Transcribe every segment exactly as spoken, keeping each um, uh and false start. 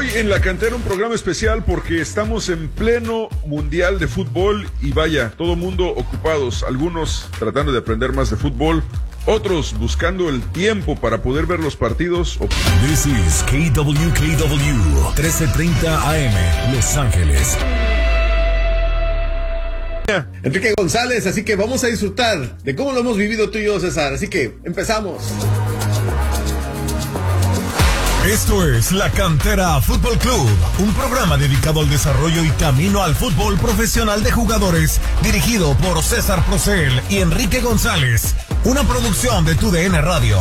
Hoy en La Cantera un programa especial porque estamos en pleno mundial de fútbol y vaya, todo mundo ocupados, algunos tratando de aprender más de fútbol, otros buscando el tiempo para poder ver los partidos. This is K W K W, trece treinta A M, Los Ángeles. Enrique González, así que vamos a disfrutar de cómo lo hemos vivido tú y yo, César, así que empezamos. Esto es La Cantera Fútbol Club, un programa dedicado al desarrollo y camino al fútbol profesional de jugadores, dirigido por César Procel y Enrique González, una producción de Tu D N Radio.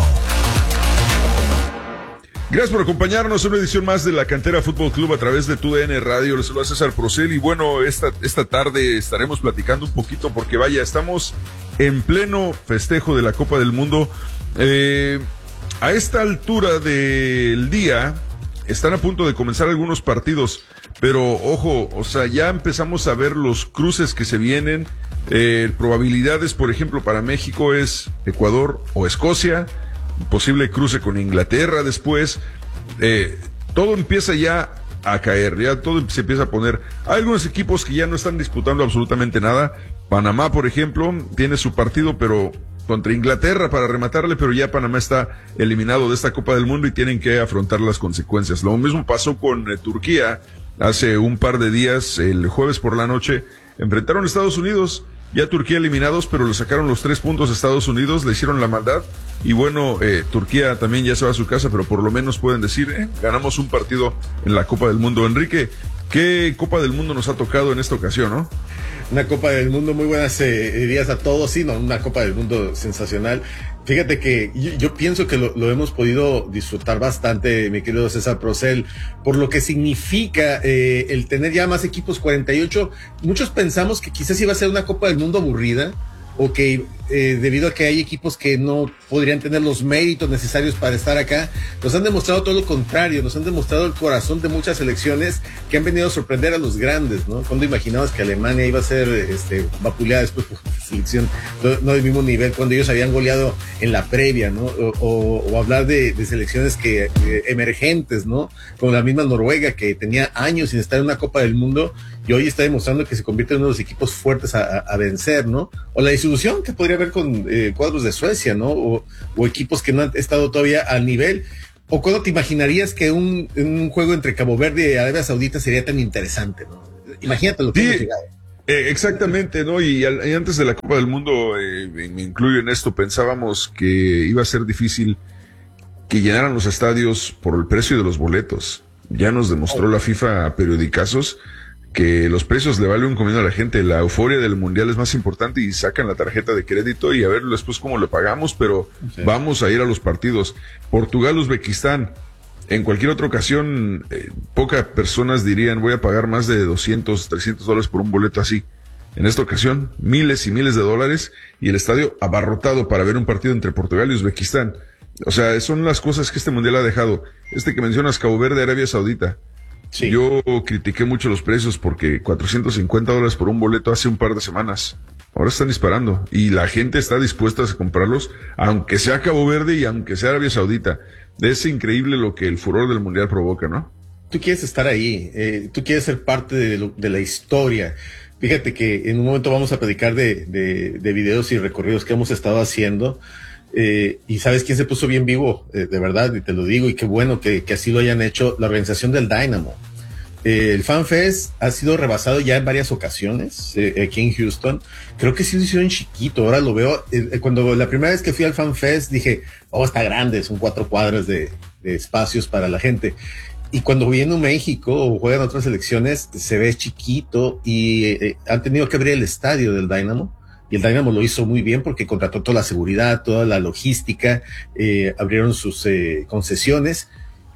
Gracias por acompañarnos en una edición más de La Cantera Fútbol Club a través de Tu D N Radio. Les saluda César Procel y bueno, esta, esta tarde estaremos platicando un poquito porque vaya, estamos en pleno festejo de la Copa del Mundo. Eh... A esta altura del día están a punto de comenzar algunos partidos, pero ojo, o sea, ya empezamos a ver los cruces que se vienen. Eh, probabilidades, por ejemplo, para México es Ecuador o Escocia, posible cruce con Inglaterra después. Eh, todo empieza ya a caer, ya todo se empieza a poner. Hay algunos equipos que ya no están disputando absolutamente nada. Panamá, por ejemplo, tiene su partido, pero contra Inglaterra para rematarle, pero ya Panamá está eliminado de esta Copa del Mundo y tienen que afrontar las consecuencias. Lo mismo pasó con eh, Turquía hace un par de días, el jueves por la noche, enfrentaron a Estados Unidos, ya Turquía eliminados, pero le sacaron los tres puntos a Estados Unidos, le hicieron la maldad, y bueno, eh, Turquía también ya se va a su casa, pero por lo menos pueden decir, eh, ganamos un partido en la Copa del Mundo. Enrique, ¿qué Copa del Mundo nos ha tocado en esta ocasión, no? Una Copa del Mundo, muy buenas eh, días a todos, sí, no, una Copa del Mundo sensacional. Fíjate que yo, yo pienso que lo, lo hemos podido disfrutar bastante, mi querido César Procel, por lo que significa eh, el tener ya más equipos, cuarenta y ocho. Muchos pensamos que quizás iba a ser una Copa del Mundo aburrida, o que eh, debido a que hay equipos que no podrían tener los méritos necesarios para estar acá, nos han demostrado todo lo contrario, nos han demostrado el corazón de muchas selecciones que han venido a sorprender a los grandes, ¿no? Cuando imaginabas que Alemania iba a ser este, vapuleada después por una selección no, no del mismo nivel, cuando ellos habían goleado en la previa, ¿no? O, o, o hablar de, de selecciones que eh, emergentes, ¿no? Como la misma Noruega, que tenía años sin estar en una Copa del Mundo, y hoy está demostrando que se convierte en uno de los equipos fuertes a, a, a vencer, ¿no? O la distribución que podría haber con eh, cuadros de Suecia, ¿no? O, o equipos que no han estado todavía al nivel. ¿O cuándo te imaginarías que un, un juego entre Cabo Verde y Arabia Saudita sería tan interesante, ¿no? Imagínate lo que sí, hemos llegado. Eh, exactamente, ¿no? Y, al, y antes de la Copa del Mundo, eh, me incluyo en esto, pensábamos que iba a ser difícil que llenaran los estadios por el precio de los boletos. Ya nos demostró la FIFA a periodicazos que los precios le valen un comino a la gente. La euforia del mundial es más importante y sacan la tarjeta de crédito y a ver después cómo le pagamos, pero sí, vamos a ir a los partidos. Portugal, Uzbekistán, en cualquier otra ocasión, eh, pocas personas dirían voy a pagar más de doscientos, trescientos dólares por un boleto así. En esta ocasión, miles y miles de dólares y el estadio abarrotado para ver un partido entre Portugal y Uzbekistán. O sea, son las cosas que este mundial ha dejado. Este que mencionas, Cabo Verde, Arabia Saudita. Sí. Yo critiqué mucho los precios porque cuatrocientos cincuenta dólares por un boleto hace un par de semanas. Ahora están disparando y la gente está dispuesta a comprarlos, aunque sea Cabo Verde y aunque sea Arabia Saudita. Es increíble lo que el furor del mundial provoca, ¿no? Tú quieres estar ahí, eh, tú quieres ser parte de, lo, de la historia. Fíjate que en un momento vamos a platicar de, de, de videos y recorridos que hemos estado haciendo. Eh, y ¿sabes quién se puso bien vivo? Eh, de verdad, y te lo digo, y qué bueno que, que así lo hayan hecho, la organización del Dynamo. Eh, el FanFest ha sido rebasado ya en varias ocasiones eh, aquí en Houston. Creo que sí lo hicieron chiquito, ahora lo veo. Eh, cuando la primera vez que fui al FanFest dije, oh, está grande, son cuatro cuadras de, de espacios para la gente. Y cuando viene a México o juegan otras selecciones, se ve chiquito y eh, han tenido que abrir el estadio del Dynamo. Y el Dynamo lo hizo muy bien porque contrató toda la seguridad, toda la logística, eh, abrieron sus eh, concesiones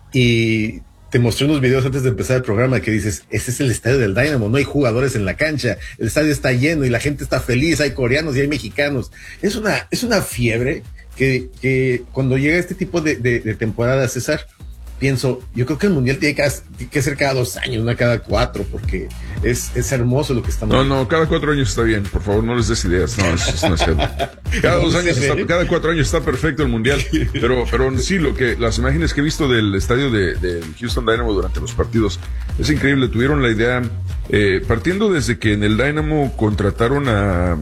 y te mostré unos videos antes de empezar el programa que dices, este es el estadio del Dynamo, no hay jugadores en la cancha, el estadio está lleno y la gente está feliz, hay coreanos y hay mexicanos. Es una, es una fiebre que, que cuando llega este tipo de, de, de temporada, César, pienso, yo creo que el mundial tiene que, tiene que ser cada dos años, no cada cuatro, porque es, es hermoso lo que estamos No, no, cada cuatro años está bien, por favor, no les des ideas, no, eso, eso no es cierto. Cada dos años, está, cada cuatro años está perfecto el mundial, pero, pero sí, lo que, las imágenes que he visto del estadio de, de Houston Dynamo durante los partidos, es increíble, tuvieron la idea, eh, partiendo desde que en el Dynamo contrataron a,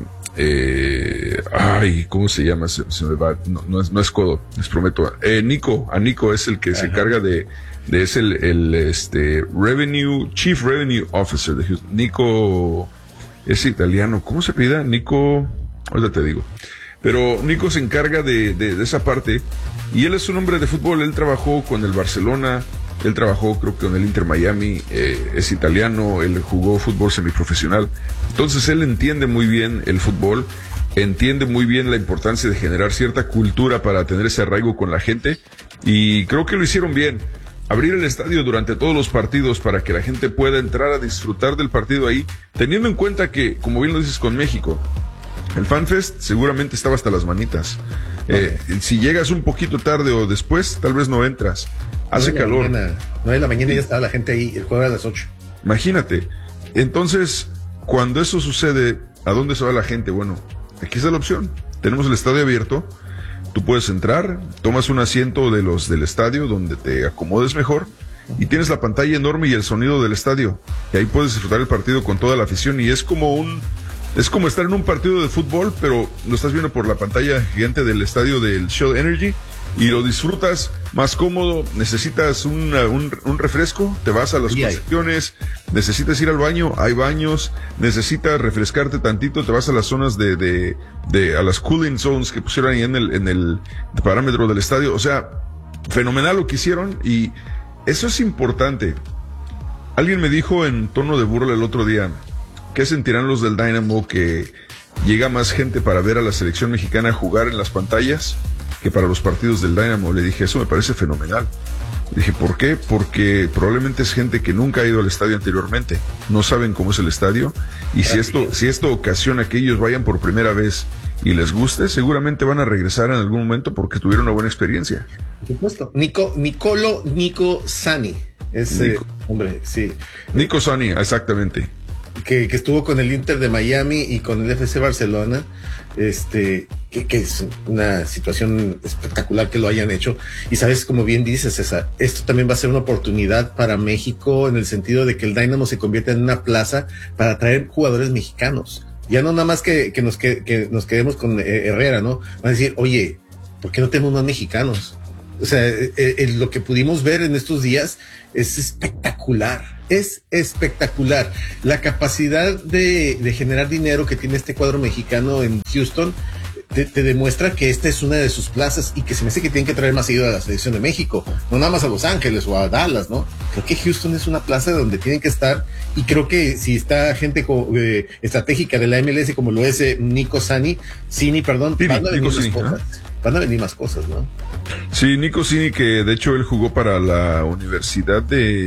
Eh, ay, ¿cómo se llama? Se, se me va, no, no es, no es Codo, les prometo. Eh, Nico, a Nico es el que Ajá. se encarga de, de es el, el, este, Revenue, Chief Revenue Officer de Houston. Nico es italiano, ¿cómo se pide? Nico, ahorita te digo. Pero Nico se encarga de, de, de esa parte, y él es un hombre de fútbol, él trabajó con el Barcelona, él trabajó creo que con el Inter Miami, eh, es italiano, él jugó fútbol semiprofesional, entonces él entiende muy bien el fútbol, entiende muy bien la importancia de generar cierta cultura para tener ese arraigo con la gente, y creo que lo hicieron bien. Abrir el estadio durante todos los partidos para que la gente pueda entrar a disfrutar del partido ahí, teniendo en cuenta que, como bien lo dices con México, el FanFest seguramente estaba hasta las manitas. Eh, si llegas un poquito tarde o después, tal vez no entras. Hace calor. nueve de la mañana ya estaba la gente ahí, el juego era a las ocho. Imagínate. Entonces, cuando eso sucede, ¿a dónde se va la gente? Bueno, aquí está la opción. Tenemos el estadio abierto. Tú puedes entrar, tomas un asiento de los del estadio donde te acomodes mejor y tienes la pantalla enorme y el sonido del estadio. Y ahí puedes disfrutar el partido con toda la afición y es como un... Es como estar en un partido de fútbol, pero lo estás viendo por la pantalla gigante del estadio del Shell Energy y lo disfrutas más cómodo. Necesitas una, un, un refresco, te vas a las concesiones, necesitas ir al baño, hay baños, necesitas refrescarte tantito, te vas a las zonas de, de, de a las cooling zones que pusieron ahí en el, en el parámetro del estadio. O sea, fenomenal lo que hicieron y eso es importante. Alguien me dijo en tono de burla el otro día, ¿qué sentirán los del Dynamo que llega más gente para ver a la selección mexicana jugar en las pantallas que para los partidos del Dynamo? Le dije, eso me parece fenomenal. Le dije, ¿por qué? Porque probablemente es gente que nunca ha ido al estadio anteriormente, no saben cómo es el estadio, y si esto, si esto ocasiona que ellos vayan por primera vez y les guste, seguramente van a regresar en algún momento porque tuvieron una buena experiencia. Por supuesto. Nico, Nicolo, Nico Sani. Es, Nico. Eh, hombre, sí. Nico Sani, exactamente. Que, que estuvo con el Inter de Miami y con el F C Barcelona, este, que, que es una situación espectacular que lo hayan hecho. Y sabes, como bien dices, César, esto también va a ser una oportunidad para México en el sentido de que el Dynamo se convierta en una plaza para atraer jugadores mexicanos. Ya no nada más que, que, nos, que, que nos quedemos con Herrera, ¿no? Van a decir, oye, ¿por qué no tenemos más mexicanos? O sea, eh, eh, lo que pudimos ver en estos días es espectacular, es espectacular. La capacidad de, de generar dinero que tiene este cuadro mexicano en Houston te, te demuestra que esta es una de sus plazas y que se me hace que tienen que traer más seguido a la selección de México, no nada más a Los Ángeles o a Dallas, ¿no? Creo que Houston es una plaza donde tienen que estar y creo que si está gente co, eh, estratégica de la M L S como lo es eh, Nico Sani, Cini, perdón, sí, van a venir Nico más Cini, cosas. ¿eh? Van a venir más cosas, ¿no? Sí, Nico Cini, que de hecho él jugó para la Universidad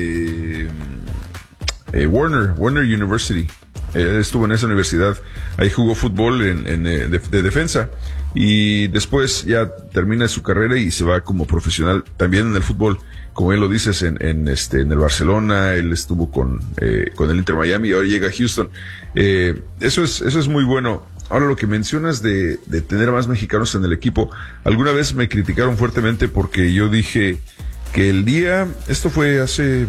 de eh, Warner, Warner University. Él estuvo en esa universidad, ahí jugó fútbol en, en, de, de defensa y después ya termina su carrera y se va como profesional también en el fútbol, como él lo dices, en, en este en el Barcelona. Él estuvo con eh, con el Inter Miami y ahora llega a Houston. Eh, eso es eso es muy bueno. Ahora, lo que mencionas de, de tener más mexicanos en el equipo, alguna vez me criticaron fuertemente porque yo dije que el día, esto fue hace,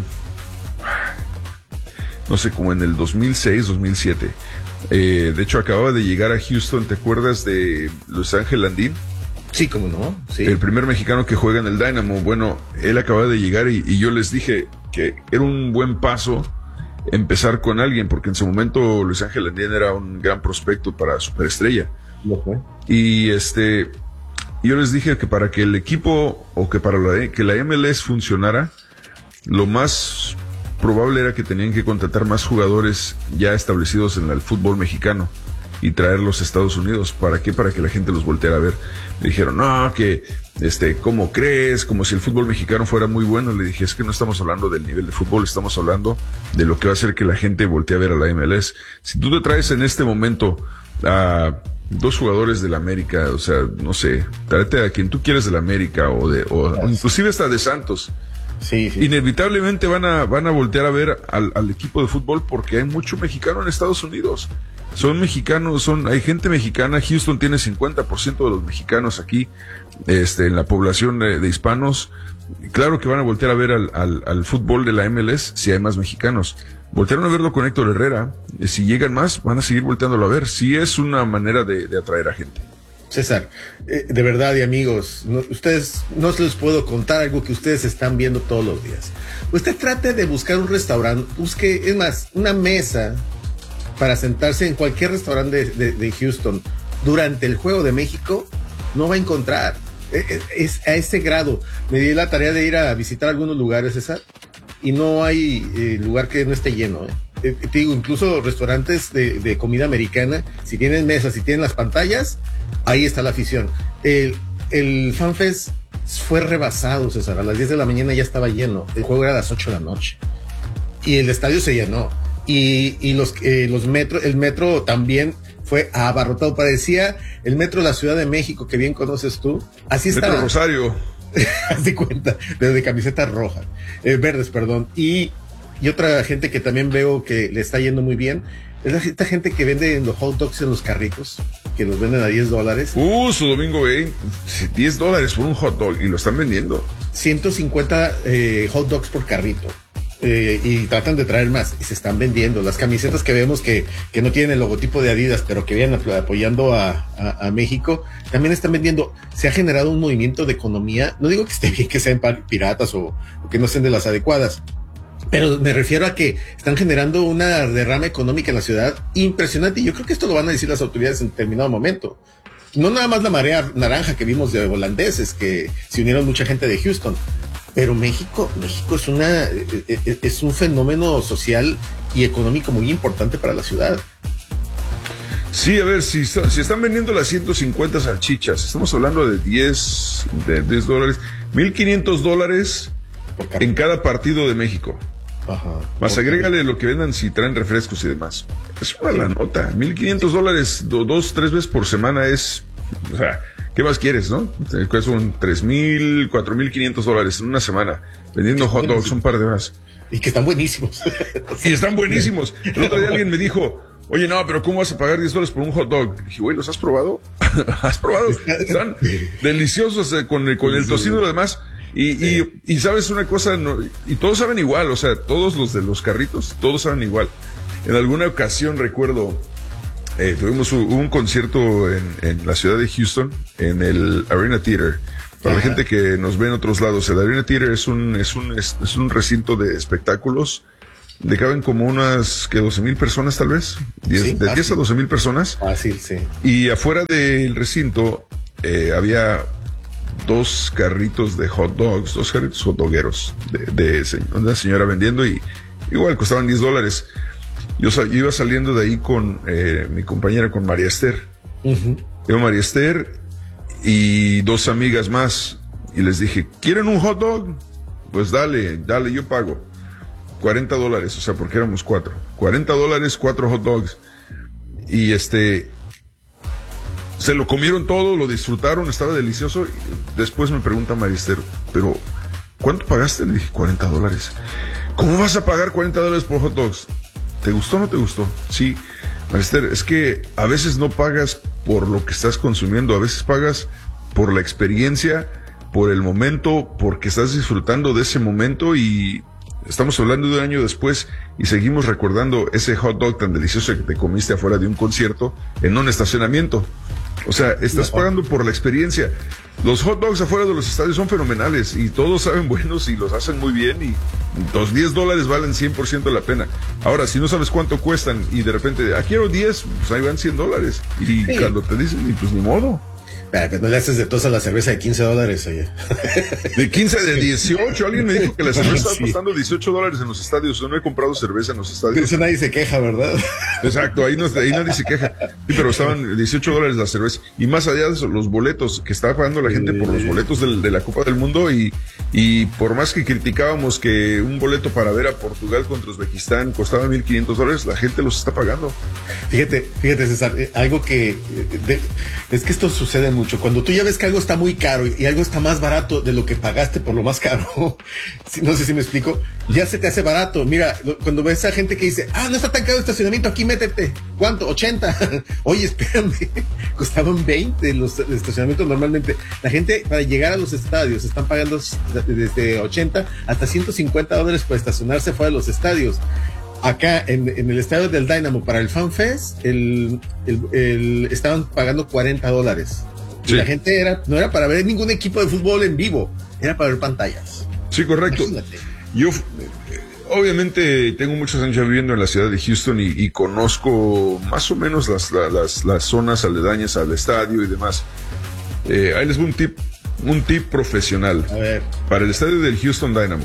no sé, como en el dos mil seis, dos mil siete, eh, de hecho acababa de llegar a Houston, ¿te acuerdas de Luis Ángel Landín? Sí, cómo no, sí. El primer mexicano que juega en el Dynamo. Bueno, él acababa de llegar y, y yo les dije que era un buen paso empezar con alguien, porque en su momento Luis Ángel Landín era un gran prospecto para superestrella. Lo fue. Y este, yo les dije que para que el equipo, o que para la, que la M L S funcionara, lo más probable era que tenían que contratar más jugadores ya establecidos en el fútbol mexicano y traerlos a Estados Unidos. ¿Para qué? Para que la gente los volteara a ver. Me dijeron, no, que, este, ¿cómo crees? Como si el fútbol mexicano fuera muy bueno. Le dije, es que no estamos hablando del nivel de fútbol, estamos hablando de lo que va a hacer que la gente voltee a ver a la M L S. Si tú te traes en este momento a dos jugadores de la América, o sea, no sé, tráete a quien tú quieras de la América, o de, o, o inclusive hasta de Santos, Sí, sí. Inevitablemente van a, van a voltear a ver al, al equipo de fútbol porque hay mucho mexicano en Estados Unidos. Son mexicanos, son, hay gente mexicana. Houston tiene cincuenta por ciento de los mexicanos aquí, este, en la población de, de hispanos. Claro que van a voltear a ver al, al, al fútbol de la M L S si hay más mexicanos. Voltearon a verlo con Héctor Herrera. Si llegan más, van a seguir volteándolo a ver. Sí es una manera de, de atraer a gente. César, eh, de verdad y amigos, no, ustedes, no se les puedo contar algo que ustedes están viendo todos los días. Usted trate de buscar un restaurante, busque, es más, una mesa para sentarse en cualquier restaurante de, de, de Houston durante el Juego de México, no va a encontrar. Es, es a ese grado. Me di la tarea de ir a visitar algunos lugares, César, y no hay eh, lugar que no esté lleno, ¿eh? Eh, te digo, incluso restaurantes de, de comida americana, si tienen mesas, si tienen las pantallas, ahí está la afición. El, el FanFest fue rebasado, César, a las diez de la mañana ya estaba lleno, el juego era a las ocho de la noche, y el estadio se llenó, y, y los, eh, los metro, el metro también fue abarrotado, parecía el metro de la Ciudad de México, que bien conoces tú, así estaba. Metro Rosario. Haz de cuenta, de, de camiseta roja, eh, verdes, perdón, y, y otra gente que también veo que le está yendo muy bien, es la, esta gente que vende los hot dogs en los carritos, que los venden a diez dólares. Uh, su domingo, güey, diez dólares por un hot dog, y lo están vendiendo. ciento cincuenta eh, hot dogs por carrito. Eh, y tratan de traer más y se están vendiendo. Las camisetas que vemos que, que no tienen el logotipo de Adidas, pero que vienen apoyando a, a, a México, también están vendiendo. Se ha generado un movimiento de economía. No digo que esté bien que sean piratas o, o que no sean de las adecuadas, pero me refiero a que están generando una derrama económica en la ciudad impresionante, y yo creo que esto lo van a decir las autoridades en determinado momento. No nada más la marea naranja que vimos de holandeses, que se unieron mucha gente de Houston, pero México, México es una, es un fenómeno social y económico muy importante para la ciudad. Sí, a ver, si, si están vendiendo las ciento cincuenta salchichas, estamos hablando de diez, de diez dólares, mil quinientos dólares en cada partido de México. Ajá. Más agrégale lo que vendan si traen refrescos y demás. Es una la nota. mil quinientos dólares do, dos, tres veces por semana es, o sea, ¿qué más quieres, no? Son tres mil, cuatro mil quinientos dólares en una semana vendiendo hot dogs un par de horas. Y que están buenísimos. Y están buenísimos. El otro día alguien me dijo, oye, no, pero ¿cómo vas a pagar diez dólares por un hot dog? Y dije, güey, ¿los has probado? ¿Has probado? Están deliciosos eh, con, el, con el tocino y lo demás. Y, y, y sabes una cosa, no, y todos saben igual, o sea, todos los de los carritos, todos saben igual. En alguna ocasión recuerdo, eh, tuvimos un, un concierto en, en la ciudad de Houston, en el Arena Theater. Para Ajá. la gente que nos ve en otros lados, el Arena Theater es un, es un, es, es un recinto de espectáculos. Le caben como unas, que doce mil personas tal vez, diez, sí, de diez a doce mil personas. Fácil, sí. Y afuera del recinto eh, había dos carritos de hot dogs, dos carritos hot dogueros de, de se, una señora vendiendo, y igual costaban diez dólares. Yo, yo iba saliendo de ahí con eh, mi compañera, con María Esther. Uh-huh. Yo, María Esther y dos amigas más, y les dije, ¿quieren un hot dog? Pues dale, dale, yo pago. cuarenta dólares, o sea, porque éramos cuatro. cuarenta dólares, cuatro hot dogs. Y este, se lo comieron todo, lo disfrutaron, estaba delicioso. Y después me pregunta Marister, pero ¿cuánto pagaste? Le dije, cuarenta dólares. ¿Cómo vas a pagar cuarenta dólares por hot dogs? ¿Te gustó o no te gustó? Sí, Marister, es que a veces no pagas por lo que estás consumiendo, a veces pagas por la experiencia, por el momento, porque estás disfrutando de ese momento. Y estamos hablando de un año después y seguimos recordando ese hot dog tan delicioso que te comiste afuera de un concierto en un estacionamiento. O sea, estás pagando por la experiencia. Los hot dogs afuera de los estadios son fenomenales y todos saben buenos y los hacen muy bien, y los diez dólares valen cien por ciento la pena. Ahora, si no sabes cuánto cuestan y de repente, ah, quiero diez, pues ahí van cien dólares. Y sí, cuando te dicen, y pues ni modo. Pero no le haces de tos a la cerveza de quince dólares, oye. De quince, de dieciocho. Alguien me dijo que la cerveza estaba sí. costando dieciocho dólares en los estadios. Yo no he comprado cerveza en los estadios. Pero eso nadie se queja, ¿verdad? Exacto, ahí, no, ahí nadie se queja. Sí, pero estaban dieciocho dólares la cerveza. Y más allá de eso, los boletos, que estaba pagando la gente por los boletos del, de la Copa del Mundo. Y, y por más que criticábamos que un boleto para ver a Portugal contra Uzbekistán costaba mil quinientos dólares, la gente los está pagando. Fíjate, fíjate, César, eh, algo que... De, es que esto sucede sucede mucho. Cuando tú ya ves que algo está muy caro y algo está más barato de lo que pagaste por lo más caro, no sé si me explico, ya se te hace barato. Mira, cuando ves a gente que dice, ah, no está tan caro el estacionamiento, aquí métete. ¿Cuánto? ochenta. Oye, espérame, costaban veinte los estacionamientos normalmente. La gente para llegar a los estadios están pagando desde ochenta hasta ciento cincuenta dólares para estacionarse fuera de los estadios. Acá en, en el estadio del Dynamo para el Fan Fest, el, el, el, estaban pagando cuarenta dólares. Sí. Y la gente era, no era para ver ningún equipo de fútbol en vivo, era para ver pantallas. Sí, correcto. Imagínate. Yo, obviamente, tengo muchos años ya viviendo en la ciudad de Houston y, y conozco más o menos las, las, las zonas aledañas al estadio y demás. Eh, ahí les voy un tip, un tip profesional. A ver. Para el estadio del Houston Dynamo.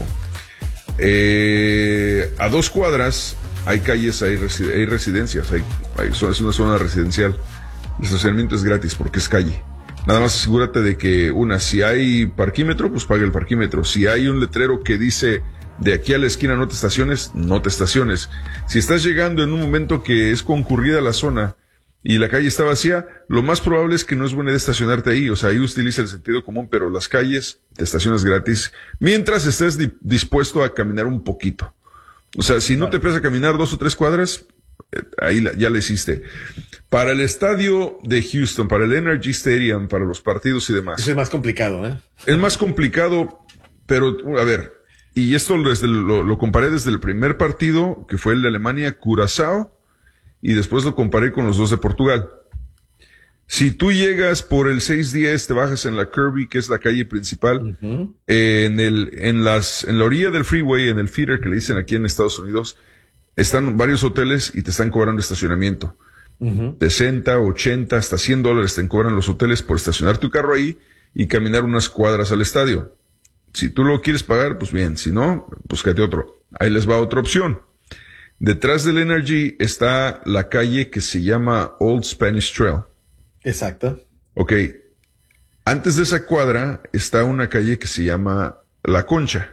Eh, a dos cuadras hay calles, hay, residen- hay residencias, hay, hay, es una zona residencial. El estacionamiento es gratis porque es calle. Nada más asegúrate de que, una, si hay parquímetro, pues paga el parquímetro. Si hay un letrero que dice de aquí a la esquina no te estaciones, no te estaciones. Si estás llegando en un momento que es concurrida la zona y la calle está vacía, lo más probable es que no es buena idea estacionarte ahí. O sea, ahí utiliza el sentido común, pero las calles te estacionas gratis mientras estés di- dispuesto a caminar un poquito. O sea, si no te empiezas a caminar dos o tres cuadras, eh, ahí la, ya le hiciste. Para el estadio de Houston, para el Energy Stadium, para los partidos y demás. Eso es más complicado, ¿eh? Es más complicado, pero a ver, y esto desde el, lo, lo comparé desde el primer partido, que fue el de Alemania-Curazao, y después lo comparé con los dos de Portugal. Si tú llegas por el seis diez, te bajas en la Kirby, que es la calle principal, uh-huh. eh, en el, en las, en la orilla del freeway, en el feeder que le dicen aquí en Estados Unidos, están varios hoteles y te están cobrando estacionamiento. Uh-huh. sesenta, ochenta, hasta cien dólares te cobran los hoteles por estacionar tu carro ahí y caminar unas cuadras al estadio. Si tú lo quieres pagar, pues bien. Si no, búscate otro. Ahí les va otra opción. Detrás del Energy está la calle que se llama Old Spanish Trail. Exacto. Ok. Antes de esa cuadra está una calle que se llama La Concha.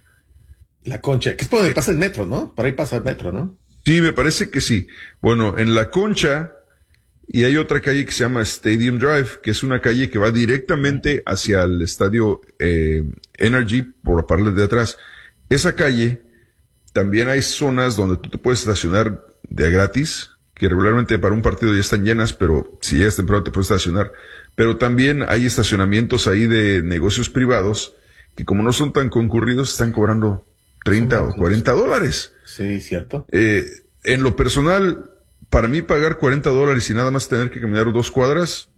La Concha, que es por donde pasa el metro, ¿no? Por ahí pasa el metro, ¿no? Sí, me parece que sí. Bueno, en La Concha, y hay otra calle que se llama Stadium Drive, que es una calle que va directamente hacia el estadio eh, Energy por la parte de atrás. Esa calle, también hay zonas donde tú te puedes estacionar de gratis, que regularmente para un partido ya están llenas, pero si llegas temprano te puedes estacionar. Pero también hay estacionamientos ahí de negocios privados que, como no son tan concurridos, están cobrando treinta o cuarenta dólares. Sí, cierto. Eh, en lo personal, para mí pagar cuarenta dólares y nada más tener que caminar dos cuadras,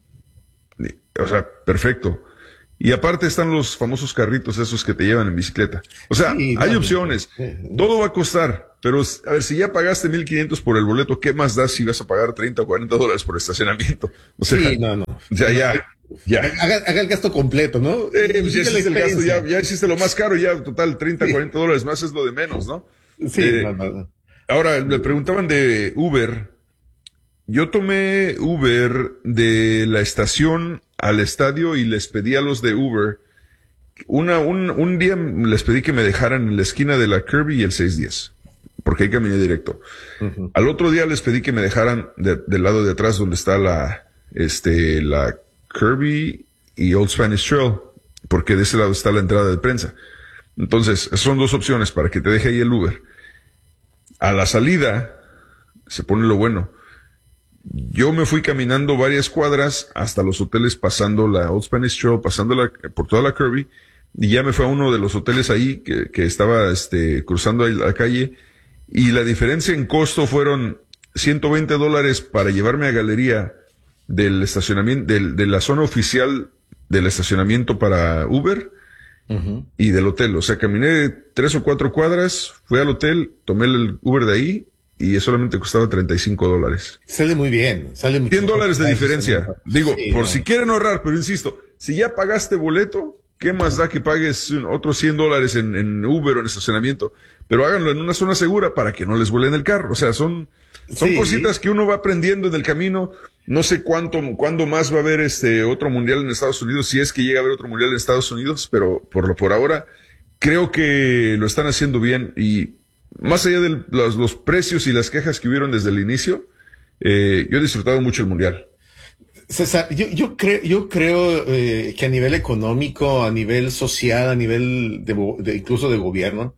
o sea, perfecto. Y aparte están los famosos carritos esos que te llevan en bicicleta. O sea, sí, hay no, opciones. No. Todo va a costar. Pero, a ver, si ya pagaste mil quinientos por el boleto, ¿qué más da si vas a pagar treinta o cuarenta dólares por estacionamiento? O sea, sí, no, no. Ya, ya, ya. Haga, haga el gasto completo, ¿no? Eh, pues ya hiciste el gasto, ya, ya hiciste lo más caro, ya total, treinta, sí. cuarenta dólares más es lo de menos, ¿no? Sí, eh, no, no, no. Ahora, me preguntaban de Uber. Yo tomé Uber de la estación al estadio y les pedí a los de Uber, una, un, un día les pedí que me dejaran en la esquina de la Kirby y el seis diez, porque ahí caminé directo. Uh-huh. Al otro día les pedí que me dejaran de, del lado de atrás donde está la, este, la Kirby y Old Spanish Trail, porque de ese lado está la entrada de prensa. Entonces, son dos opciones para que te deje ahí el Uber. A la salida, se pone lo bueno. Yo me fui caminando varias cuadras hasta los hoteles, pasando la Old Spanish Trail, pasando la, por toda la Kirby, y ya me fui a uno de los hoteles ahí que, que estaba este, cruzando ahí la calle, y la diferencia en costo fueron ciento veinte dólares para llevarme a galería del estacionamiento, del, de la zona oficial del estacionamiento para Uber, uh-huh. y del hotel. O sea, caminé tres o cuatro cuadras, fui al hotel, tomé el Uber de ahí, y solamente costaba treinta y cinco dólares. Sale muy bien. Sale cien dólares de diferencia. Digo, sí, por no. si quieren ahorrar, pero insisto, si ya pagaste boleto, ¿qué más da que pagues otros cien dólares en, en Uber o en estacionamiento? Pero háganlo en una zona segura para que no les vuelen el carro. O sea, son, son sí. cositas que uno va aprendiendo en el camino. No sé cuánto, cuándo más va a haber este otro mundial en Estados Unidos, si es que llega a haber otro mundial en Estados Unidos, pero por lo, por ahora, creo que lo están haciendo bien. Y más allá de los, los precios y las quejas que hubieron desde el inicio, eh, yo he disfrutado mucho el mundial. César, yo, yo creo, yo creo eh, que a nivel económico, a nivel social, a nivel de, de incluso de gobierno,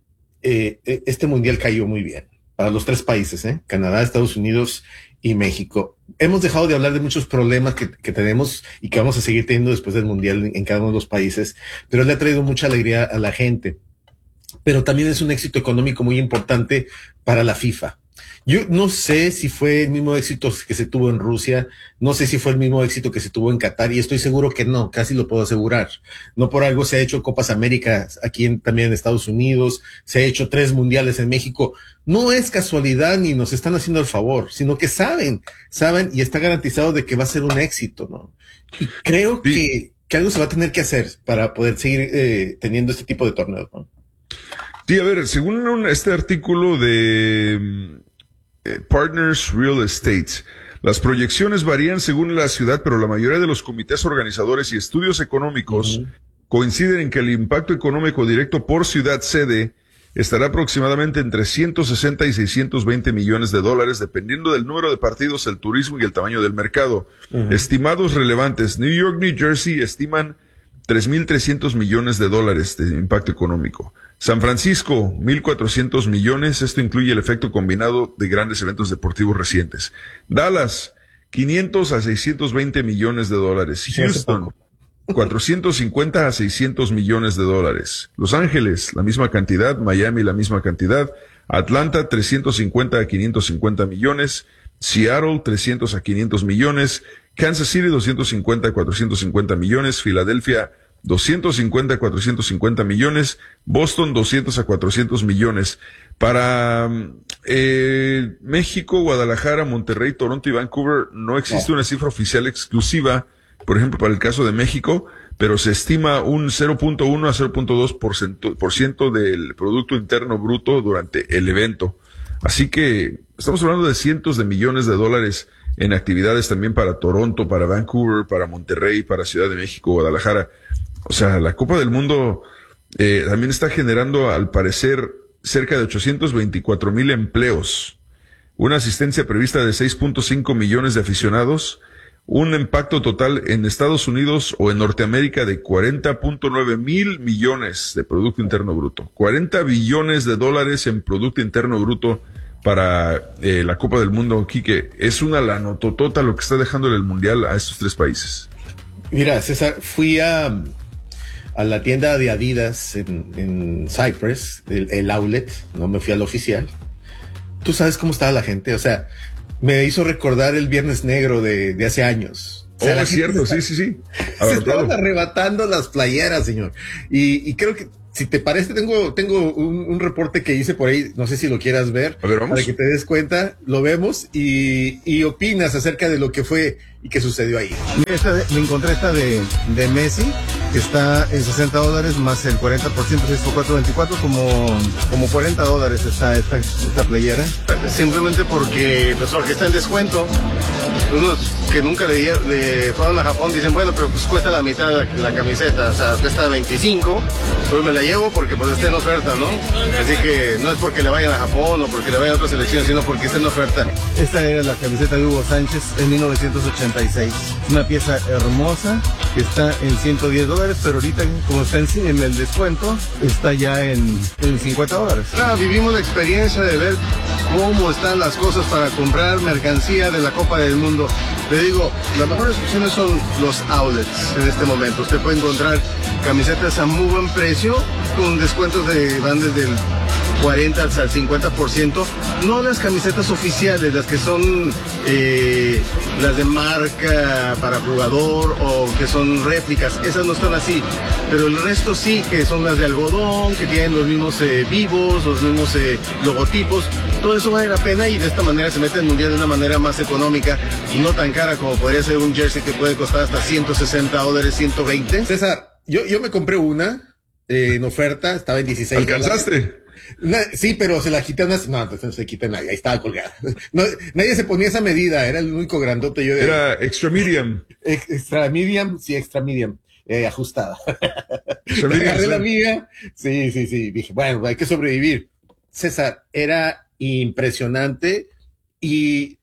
eh, este mundial cayó muy bien para los tres países, ¿eh? Canadá, Estados Unidos y México. Hemos dejado de hablar de muchos problemas que, que tenemos y que vamos a seguir teniendo después del mundial en, en cada uno de los países, pero le ha traído mucha alegría a la gente. Pero también es un éxito económico muy importante para la FIFA. Yo no sé si fue el mismo éxito que se tuvo en Rusia, no sé si fue el mismo éxito que se tuvo en Qatar, y estoy seguro que no, casi lo puedo asegurar. No por algo se ha hecho Copas Américas aquí en, también en Estados Unidos, se ha hecho tres mundiales en México. No es casualidad ni nos están haciendo el favor, sino que saben, saben y está garantizado de que va a ser un éxito, ¿no? Y creo sí. que, que algo se va a tener que hacer para poder seguir eh, teniendo este tipo de torneos, ¿no? Sí, a ver, según un, este artículo de eh, Partners Real Estate, las proyecciones varían según la ciudad, pero la mayoría de los comités organizadores y estudios económicos uh-huh. coinciden en que el impacto económico directo por ciudad sede estará aproximadamente entre ciento sesenta y seiscientos veinte millones de dólares, dependiendo del número de partidos, el turismo y el tamaño del mercado. Uh-huh. Estimados relevantes, New York, New Jersey estiman tres mil trescientos millones de dólares de impacto económico. San Francisco, mil cuatrocientos millones. Esto incluye el efecto combinado de grandes eventos deportivos recientes. Dallas, quinientos a seiscientos veinte millones de dólares. Houston, cuatrocientos cincuenta a seiscientos millones de dólares. Los Ángeles, la misma cantidad. Miami, la misma cantidad. Atlanta, trescientos cincuenta a quinientos cincuenta millones. Seattle, trescientos a quinientos millones. Kansas City, doscientos cincuenta a cuatrocientos cincuenta millones. Filadelfia, doscientos cincuenta a cuatrocientos cincuenta millones. Boston, doscientos a cuatrocientos millones. Para eh, México, Guadalajara, Monterrey, Toronto y Vancouver no existe una cifra oficial exclusiva, por ejemplo, para el caso de México, pero se estima un cero punto uno a cero punto dos por ciento del Producto Interno Bruto durante el evento. Así que estamos hablando de cientos de millones de dólares en actividades también para Toronto, para Vancouver, para Monterrey, para Ciudad de México, Guadalajara. O sea, la Copa del Mundo eh, también está generando, al parecer, cerca de ochocientos veinticuatro mil empleos, una asistencia prevista de seis punto cinco millones de aficionados, un impacto total en Estados Unidos o en Norteamérica de cuarenta punto nueve mil millones de Producto Interno Bruto. cuarenta billones de dólares en Producto Interno Bruto para eh, la Copa del Mundo, Quique. Es una lanototota lo que está dejándole el Mundial a estos tres países. Mira, César, fui a, a la tienda de Adidas en, en Cypress, el, el outlet, no me fui al oficial. Tú sabes cómo estaba la gente, o sea, me hizo recordar el Viernes Negro de, de hace años. O sea, oh, es cierto, está, sí, sí, sí. Se estaban arrebatando las playeras, señor. Y, y creo que, si te parece, tengo, tengo un, un reporte que hice por ahí, no sé si lo quieras ver, a ver, vamos. Para que te des cuenta, lo vemos y, y opinas acerca de lo que fue y qué sucedió ahí. Esta de, me encontré esta de, de Messi, que está en sesenta dólares más el cuarenta por ciento, seis por cuatro, veinticuatro, como, como cuarenta dólares está esta, esta playera. Simplemente porque, pues, porque está en descuento. Unos que nunca le, le fueron a Japón dicen, bueno, pero pues cuesta la mitad la, la camiseta, o sea, cuesta veinticinco, pues me la llevo porque pues está en oferta, ¿no? Así que no es porque le vayan a Japón o porque le vayan a otra selección, sino porque está en oferta. Esta era la camiseta de Hugo Sánchez en mil novecientos ochenta y seis. Una pieza hermosa que está en ciento diez dólares, pero ahorita como está en, en el descuento, está ya en, en cincuenta dólares. Claro, vivimos la experiencia de ver cómo están las cosas para comprar mercancía de la Copa del Mundo. Le digo, las mejores opciones son los outlets en este momento. Usted puede encontrar camisetas a muy buen precio, con descuentos de van desde el cuarenta hasta el cincuenta por ciento. No las camisetas oficiales, las que son eh, las de marca para jugador o que son réplicas, esas no están así. Pero el resto sí, que son las de algodón, que tienen los mismos eh, vivos, los mismos eh, logotipos. Todo eso vale la pena y de esta manera se mete el mundial de una manera más económica y no tan cara como podría ser un jersey que puede costar hasta ciento sesenta dólares, ciento veinte. César, yo, yo me compré una eh, en oferta, estaba en dieciséis. ¿Alcanzaste? Na, sí, pero se la quité unas, no, no se quita nadie, ahí estaba colgada. No, nadie se ponía esa medida, era el único grandote yo de, era extra medium. Extra medium, sí, extra medium. Eh, ajustada. Agarré la mía. Sí, sí, sí. Dije, bueno, hay que sobrevivir. César, era impresionante y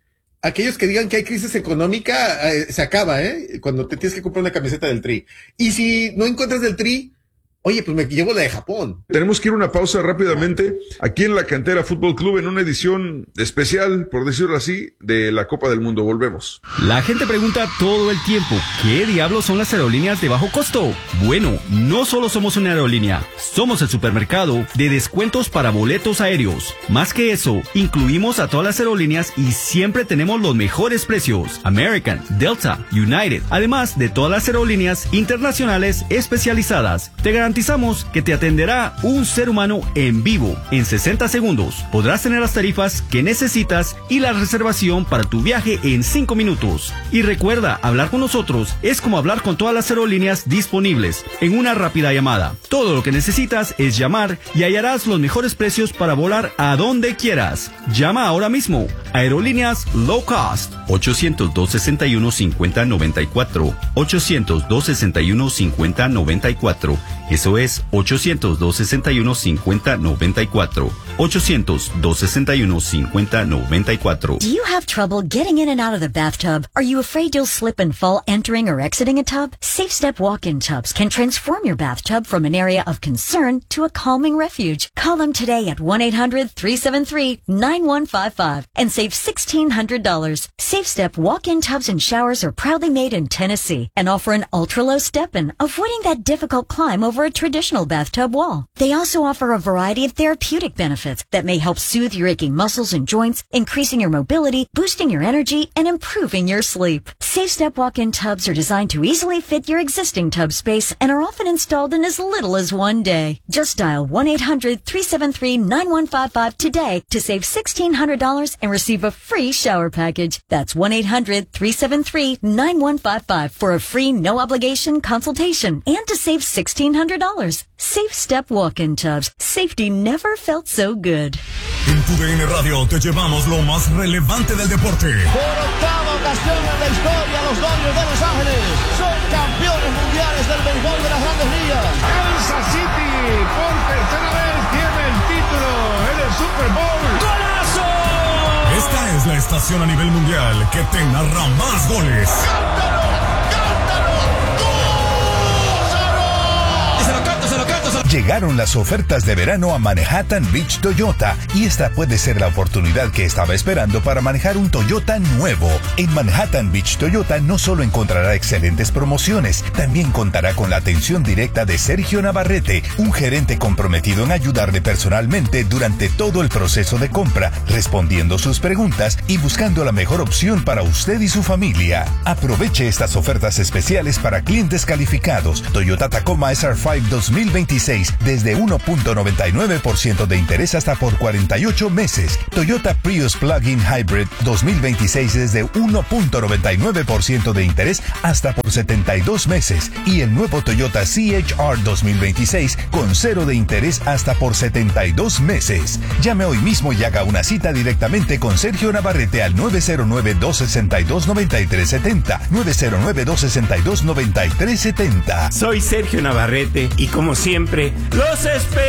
aquellos que digan que hay crisis económica, eh, se acaba, ¿eh? Cuando te tienes que comprar una camiseta del Tri. Y si no encuentras del Tri, oye, pues me llevo la de Japón. Tenemos que ir a una pausa rápidamente aquí en la Cantera Fútbol Club en una edición especial, por decirlo así, de la Copa del Mundo. Volvemos. La gente pregunta todo el tiempo, ¿qué diablos son las aerolíneas de bajo costo? Bueno, no solo somos una aerolínea, somos el supermercado de descuentos para boletos aéreos. Más que eso, incluimos a todas las aerolíneas y siempre tenemos los mejores precios. American, Delta, United, además de todas las aerolíneas internacionales especializadas. Te garantizamos Garantizamos que te atenderá un ser humano en vivo. En sesenta segundos podrás tener las tarifas que necesitas y la reservación para tu viaje en cinco minutos. Y recuerda, hablar con nosotros es como hablar con todas las aerolíneas disponibles en una rápida llamada. Todo lo que necesitas es llamar y hallarás los mejores precios para volar a donde quieras. Llama ahora mismo. Aerolíneas Low Cost. ochocientos, dos sesenta y uno, cincuenta noventa y cuatro. ochocientos, dos sesenta y uno, cincuenta noventa y cuatro. Eso es ochocientos, dos sesenta y uno, cincuenta noventa y cuatro. ochocientos, dos sesenta y uno, cincuenta noventa y cuatro. Do you have trouble getting in and out of the bathtub? Are you afraid you'll slip and fall entering or exiting a tub? Safe Step walk-in tubs can transform your bathtub from an area of concern to a calming refuge. Call them today at one eight hundred, three seven three, nine one five five and save sixteen hundred dollars. Safe Step walk-in tubs and showers are proudly made in Tennessee and offer an ultra-low step-in, avoiding that difficult climb over a traditional bathtub wall. They also offer a variety of therapeutic benefits that may help soothe your aching muscles and joints, increasing your mobility, boosting your energy, and improving your sleep. Safe Step walk-in tubs are designed to easily fit your existing tub space and are often installed in as little as one day. Just dial one eight hundred, three seven three, nine one five five today to save sixteen hundred dollars and receive a free shower package. That's one eight hundred, three seven three, nine one five five for a free no-obligation consultation and to save sixteen hundred dollars. Safe Step walk-in tubs. Safety never felt so good. En tu D N Radio te llevamos lo más relevante del deporte. Por octava ocasión en la historia, los Dodgers de Los Ángeles son campeones mundiales del béisbol de las Grandes Ligas. Kansas City por tercera vez tiene el título en el Super Bowl. ¡Golazo! Esta es la estación a nivel mundial que te narra más goles. ¡Cántalo! ¡Cántalo! ¡Gózalo! ¡Se lo canto, se lo canto! Se lo... Llegaron las ofertas de verano a Manhattan Beach Toyota y esta puede ser la oportunidad que estaba esperando para manejar un Toyota nuevo. En Manhattan Beach Toyota no solo encontrará excelentes promociones, también contará con la atención directa de Sergio Navarrete, un gerente comprometido en ayudarle personalmente durante todo el proceso de compra, respondiendo sus preguntas y buscando la mejor opción para usted y su familia. Aproveche estas ofertas especiales para clientes calificados. Toyota Tacoma S R cinco dos mil veintiséis desde uno punto noventa y nueve por ciento de interés hasta por cuarenta y ocho meses. Toyota Prius Plug-in Hybrid dos mil veintiséis desde uno punto noventa y nueve por ciento de interés hasta por setenta y dos meses. Y el nuevo Toyota C H R dos mil veintiséis con cero de interés hasta por setenta y dos meses. Llame hoy mismo y haga una cita directamente con Sergio Navarrete al nueve cero nueve, dos seis dos, nueve tres siete cero, nueve cero nueve, dos seis dos, nueve tres siete cero. Soy Sergio Navarrete y como siempre, ¡los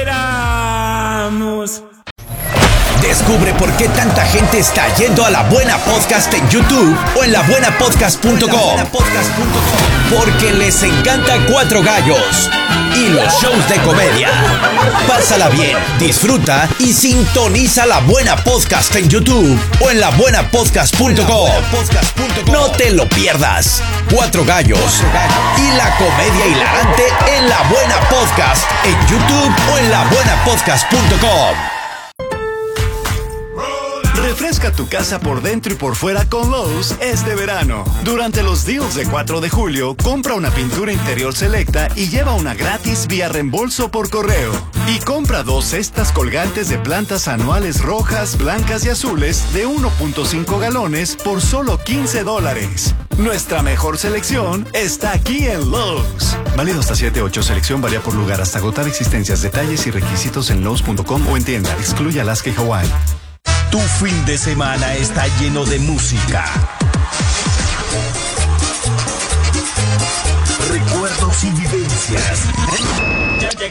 esperamos! Descubre por qué tanta gente está yendo a La Buena Podcast en YouTube o en la buena podcast punto com. Porque les encanta Cuatro Gallos y los shows de comedia. Pásala bien, disfruta y sintoniza La Buena Podcast en YouTube o en la buena podcast punto com. No te lo pierdas. Cuatro Gallos y la comedia hilarante en La Buena Podcast en YouTube o en la buena podcast punto com. Refresca tu casa por dentro y por fuera con Lowe's este verano. Durante los deals de cuatro de julio, compra una pintura interior selecta y lleva una gratis vía reembolso por correo. Y compra dos cestas colgantes de plantas anuales rojas, blancas y azules de uno punto cinco galones por solo quince dólares. Nuestra mejor selección está aquí en Lowe's. Válido hasta siete ocho. Selección varía por lugar hasta agotar existencias. Detalles y requisitos en Lowe's punto com o en tienda. Excluye Alaska y Hawái. Tu fin de semana está lleno de música, recuerdos y vivencias.